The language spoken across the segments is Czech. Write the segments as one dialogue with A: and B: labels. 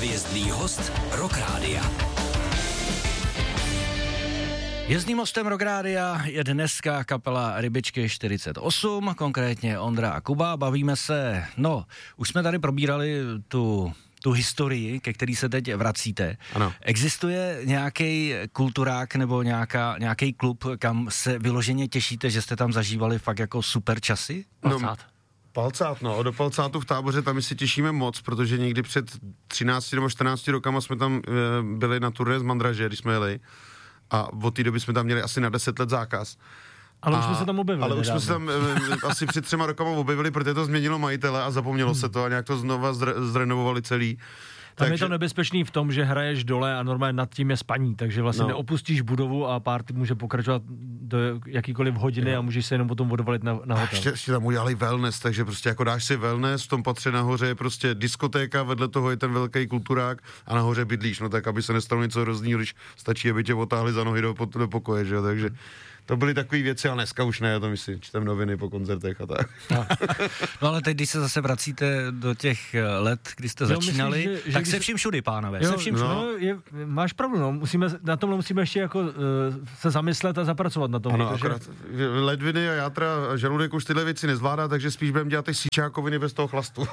A: Hvězdný host Rock Rádia.
B: Jezdním hostem Rock Rádia je dneska kapela Rybičky 48, konkrétně Ondra a Kuba. Bavíme se, už jsme tady probírali tu historii, ke který se teď vracíte.
C: Ano.
B: Existuje nějaký kulturák nebo nějaký klub, kam se vyloženě těšíte, že jste tam zažívali fakt jako super časy?
C: Palcát, do Palcátu v Táboře tam my si těšíme moc, protože někdy před 13 nebo 14 rokama jsme tam byli na turné z Mandraže, když jsme jeli. A od té doby jsme tam měli asi na 10 let zákaz.
D: Ale už jsme se tam objevili.
C: Ale už jsme se tam asi před 3 rokama objevili, protože to změnilo majitele a zapomnělo se to a nějak to znova zrenovovali celý.
D: Tam je to nebezpečný v tom, že hraješ dole a normálně nad tím je spaní, takže vlastně neopustíš budovu a party může pokračovat do jakýkoliv hodiny a můžeš se jenom potom odvalit na hotel.
C: Ještě tam udělali wellness, takže prostě jako dáš si wellness, v tom patře nahoře je prostě diskotéka, vedle toho je ten velký kulturák a nahoře bydlíš, tak aby se nestalo něco hroznýho, když stačí, aby tě otáhli za nohy do pokoje, že jo, takže to byly takové věci, ale dneska už ne, já to myslím, čtem noviny po koncertech a tak.
B: No ale teď, když se zase vracíte do těch let, kdy jste začínali,
D: myslím, že
B: tak se vším všudy, pánové, se vším všudy.
D: Máš pravdu, na tomhle musíme ještě jako se zamyslet a zapracovat na tom.
C: Ano, akorát ledviny a játra a žaludek už tyhle věci nezvládá, takže spíš budeme dělat ty síčákoviny bez toho chlastu.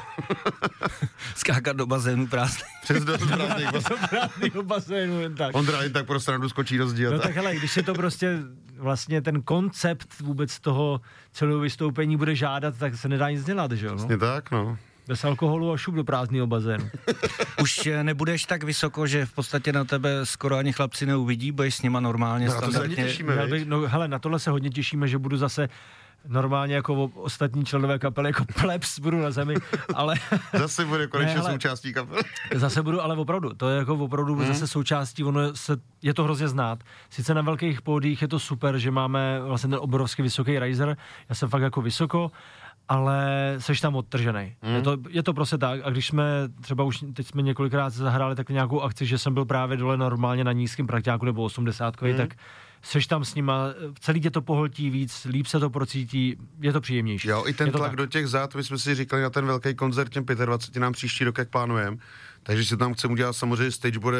B: Skákat do bazénu prázdný.
C: Přes do prázdného
D: bazénu, jen tak.
C: Ondra jen tak pro srandu skočí do zdi.
D: No tak hele, když je to prostě vlastně ten koncept vůbec toho celého vystoupení bude žádat, tak se nedá nic dělat, že jo?
C: Vlastně tak,
D: Bez alkoholu a šup do prázdného bazénu.
B: Už nebudeš tak vysoko, že v podstatě na tebe skoro ani chlapci neuvidí, budeš s nima normálně standardně.
C: Těšíme,
D: hele, na tohle se hodně těšíme, že budu zase normálně jako ostatní členové kapely, jako plebs budu na zemi, ale...
C: Zase bude konečně součástí kapely.
D: Zase budu, ale opravdu, to je jako opravdu zase součástí, je to hrozně znát. Sice na velkých pódiích je to super, že máme vlastně ten obrovský vysoký riser, já jsem fakt jako vysoko, ale seš tam odtrženej. Je to prostě tak. A když jsme třeba už teď jsme několikrát zahráli tak nějakou akci, že jsem byl právě dole normálně na nízkém prakťáku nebo 80, tak seš tam s nima, celý tě to pohltí víc, líp se to procítí, je to příjemnější.
C: Jo, i ten tlak do těch zad, my jsme si říkali na ten velký koncert těm 25 nám příští rok, jak plánujeme, takže si tam chceme udělat, samozřejmě stage bude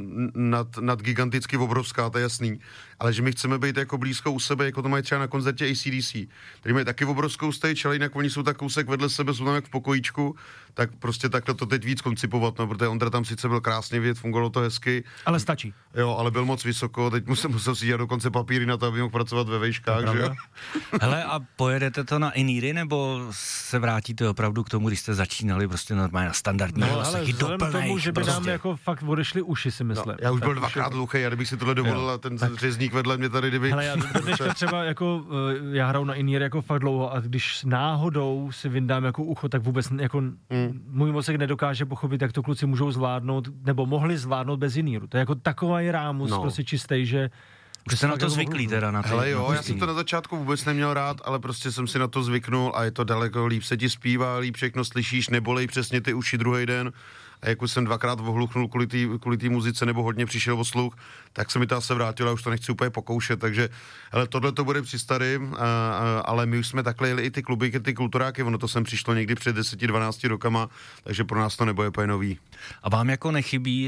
C: nad giganticky obrovská, to je jasný, ale že my chceme být jako blízko u sebe, jako to mají třeba na koncertě AC/DC, který mají taky obrovskou stage, ale jinak oni jsou tak kousek vedle sebe, jsou tam jak v pokojíčku, tak prostě takhle to teď víc koncipovat, protože Ondra tam sice byl krásně vidět, fungovalo to hezky.
D: Ale stačí.
C: Jo, ale byl moc vysoko, teď musel si dělat dokonce papíry na to, aby mohl pracovat ve vejškách, že jo.
B: Hele, a pojedete to na iníry, nebo se vrátíte opravdu k tomu, když jste začínali prostě normálně na standardní hlasechy do
D: tomu, že by nám jako fakt odešly uši, si myslím.
C: Já už byl dvakrát hluchý, a kdybych si tohle dovolil a ten řezník vedle mě tady, kdyby...
D: Hele, já dneška třeba jako, já hraju na iníry jako fakt dlouho a když náhodou si vyndám jako ucho, tak vůbec jako můj mozek nedokáže pochopit, jak to kluci můžou zvládnout, nebo mohli zvládnout bez iníru. To je jako takový rámus, prostě čistý, že...
B: Už jste na to zvyklí teda na to.
C: Hele jo, já jsem to na začátku vůbec neměl rád, ale prostě jsem si na to zvyknul a je to daleko líp se ti zpívá, líp všechno slyšíš, nebolej přesně ty uši druhý den. A jak už jsem dvakrát ohluchnul kvůli té muzice nebo hodně přišel o sluch, tak se mi to asi vrátilo a už to nechci úplně pokoušet, takže hele, tohle to bude při starým, ale my už jsme takhle jeli i ty kluby, ty kulturáky, ono to sem přišlo někdy před 10-12 rokama, takže pro nás to nebude úplně nový.
B: A vám jako nechybí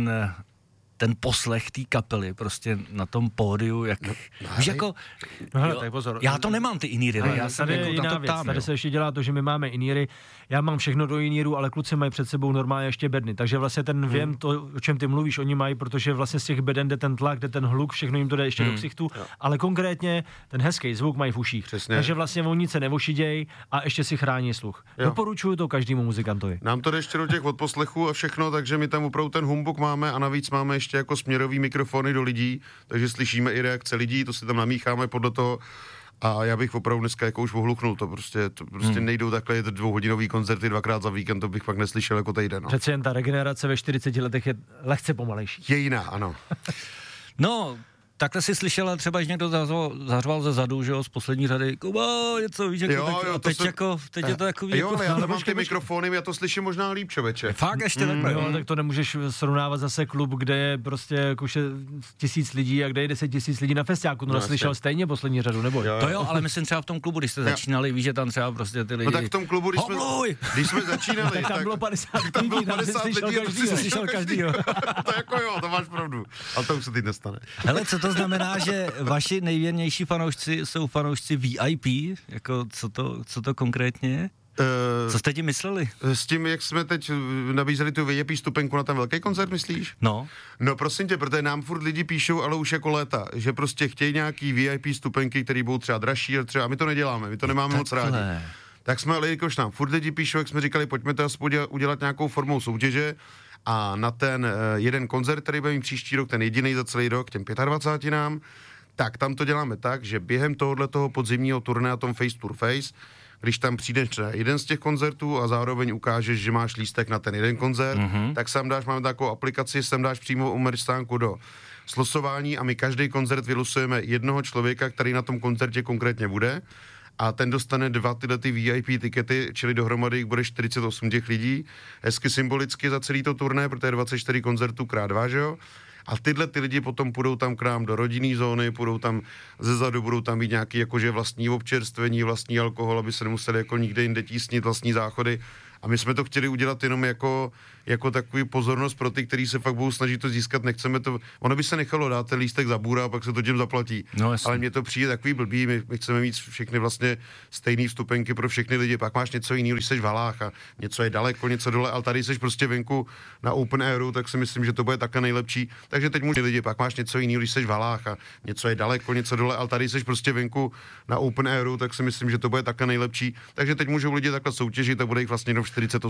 B: ten poslech té kapely prostě na tom pódiu, jak... Už jako...
D: hele, tak pozor.
B: Já to nemám, ty iníry, já jsem jako na to ptám.
D: Tady se ještě dělá to, že my máme iníry, já mám všechno do iníru, ale kluci mají před sebou normálně ještě bedny, takže vlastně ten vím, to, o čem ty mluvíš, oni mají, protože vlastně z těch beden jde ten tlak, jde ten hluk, všechno jim to jde ještě do ksichtu, ale konkrétně ten hezký zvuk mají v uších.
C: Přesně.
D: Takže vlastně oni nic se nevošiděj a ještě si chrání sluch. Doporučuju to každému muzikantovi.
C: Nám to jde ještě do těch odposlechů a všechno, takže my tam opravdu ten humbuk máme a navíc máme ještě jako směrový mikrofony do lidí, takže slyšíme i reakce lidí, to si tam namícháme podle toho. A já bych opravdu dneska jako už ohluchnul, to prostě nejdou takhle 2hodinový koncerty 2krát za víkend, to bych fakt neslyšel jako týden. No.
D: Přece jen ta regenerace ve 40 letech je lehce pomalejší.
C: Je jiná, ano.
B: No, takhle si slyšela třeba, že někdo zařval ze zadu, že jo, z poslední řady, Kuba, něco víš, jako
C: Jo,
B: tak, a teď, teď je to jako...
C: Jo, ale já
B: ale
C: tam mám
B: počkej,
C: ty mikrofony, já to slyším možná líp, člověče.
B: Fakt ještě takhle,
D: Jo, tak to nemůžeš srovnávat zase klub, kde je prostě jako 1000 lidí a kde je 10 000 lidí na festiáku. No, slyšel stejně poslední řadu, nebo?
B: To jo, ale myslím třeba v tom klubu, když jste začínali, víš, že tam třeba prostě ty lidi...
C: No tak v tom klubu, když jsme začínali,
D: tam bylo 50 lidí,
C: tam bylo 50 lidí, to si
D: slyšel každýho.
C: To jako jo, to máš pravdu. Ale to už se teď nestane.
B: Hele, co to znamená, že vaši nejvěrnější fanoušci jsou fanoušci VIP? Jako co to konkrétně je? Co jste tím mysleli?
C: S tím, jak jsme teď nabízeli tu VIP stupenku na ten velký koncert, myslíš?
B: No.
C: No prosím tě, protože nám furt lidi píšou, ale už jako léta, že prostě chtějí nějaký VIP stupenky, které budou třeba dražší, a my to neděláme, my to nemáme moc rádi. Tak jsme, ale jakož nám furt lidi píšou, jak jsme říkali, pojďme to aspoň udělat nějakou formou soutěže a na ten jeden koncert, který bude mít příští rok, ten jediný za celý rok, těm 25 tak tam to děláme tak, že během tohoto podzimního turné na tom Face to Face, když tam přijdeš na jeden z těch koncertů a zároveň ukážeš, že máš lístek na ten jeden koncert, tak sem dáš, máme takovou aplikaci, sem dáš přímo u merčstánku do slosování a my každý koncert vylosujeme jednoho člověka, který na tom koncertě konkrétně bude a ten dostane 2 tyhle ty VIP tikety, čili dohromady jich bude 48 těch lidí, hezky symbolicky za celý to turné, protože je 24 koncertů krát 2, že jo? A tyhle ty lidi potom půjdou tam k nám do rodinné zóny, půjdou tam zezadu, budou tam mít nějaký jakože vlastní občerstvení, vlastní alkohol, aby se nemuseli jako nikde jinde tísnit vlastní záchody. A my jsme to chtěli udělat jenom jako takový pozornost pro ty, kteří se fakt budou snažit to získat, nechceme to, ono by se nechalo dát ten lístek za bůra a pak se to tím zaplatí.
B: No,
C: ale mně to přijde takový blbý, my chceme mít všechny vlastně stejné vstupenky pro všechny lidi, pak máš něco jiného, když seš v halách a něco je daleko, něco dole, ale tady seš prostě venku na open airu, tak si myslím, že to bude také nejlepší. Takže teď může lidi, pak máš něco jiného, když seš v halách a něco je daleko, něco dole, ale tady seš prostě venku na open airu, tak si myslím, že to bude také nejlepší. Takže teď můžou lidi takhle soutěžit a bude jich vlastně jenom 48